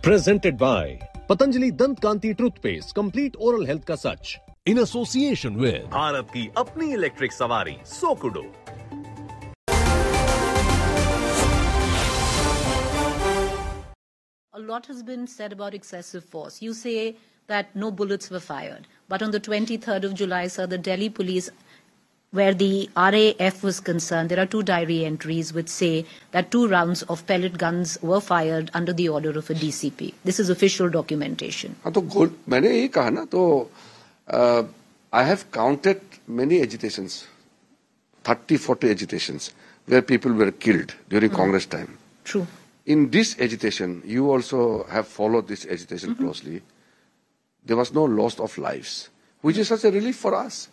Presented by Patanjali Dant Kanti Toothpaste, complete oral health ka sach. In association with Bharat की अपनी electric सवारी सोकुडो। A lot has been said about excessive force. You say that no bullets were fired. But on the 23rd of July, sir, the Delhi police, where the RAF was concerned, there are 2 diary entries which say that 2 rounds of pellet guns were fired under the order of a DCP. This is official documentation. हाँ तो मैंने यही कहा ना तो I have counted many agitations, 30-40 agitations where people were killed during Congress time. True. In this agitation, you also have followed this agitation closely. There was no loss of lives, which is such a relief for us.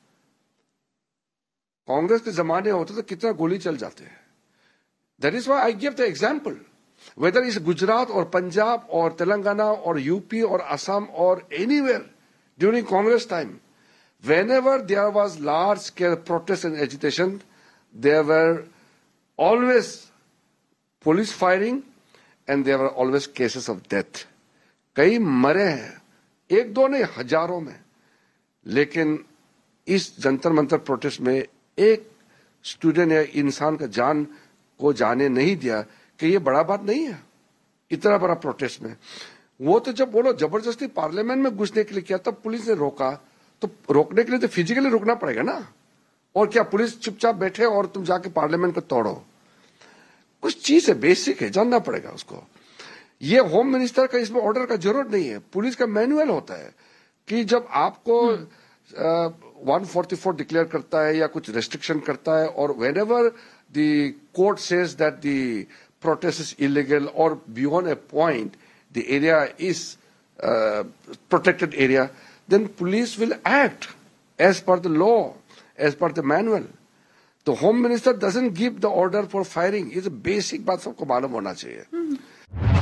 Congress के जमाने होते तो कितना गोली चल जाते हैं. That is why I give the example. Whether it's Gujarat or Punjab or Telangana or UP or Assam or anywhere during Congress time, whenever there was large-scale protest and agitation, there were always police firing and there were always cases of death. कई मरे हैं, 1-2 नहीं, हजारों में. लेकिन इस Jantar Mantar protest में एक स्टूडेंट या इंसान का जान को जाने नहीं दिया कि ये बड़ा बात नहीं है इतना बड़ा प्रोटेस्ट में. वो तो जब बोलो जबरदस्ती पार्लियामेंट में घुसने के लिए किया तब पुलिस ने रोका, तो रोकने के लिए तो फिजिकली रुकना पड़ेगा ना. और क्या पुलिस चुपचाप बैठे और तुम जाके पार्लियामेंट को तोड़ो? कुछ चीज है, बेसिक है, जानना पड़ेगा उसको. ये होम मिनिस्टर का इसमें ऑर्डर का जरूरत नहीं है. पुलिस का मैनुअल होता है कि जब आपको 144 डिक्लेयर करता है या कुछ रेस्ट्रिक्शन करता है और whenever the court says that the protest is illegal or beyond a point the area is protected area, then police will act as per the law, as per the manual. The home minister doesn't give the order for firing. It's a basic बात सबको मालूम होना चाहिए.